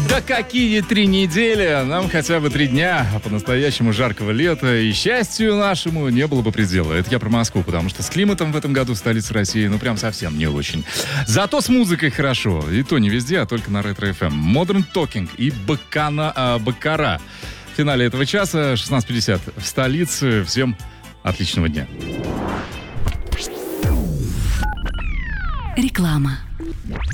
Да какие 3 недели? Нам хотя бы 3 дня по-настоящему жаркого лета. И счастью нашему не было бы предела. Это я про Москву, потому что с климатом в этом году в столице России, ну прям совсем не очень. Зато с музыкой хорошо. И то не везде, а только на Ретро FM. Modern Talking и Баккара. В финале этого часа 16:50 в столице. Всем отличного дня. Реклама.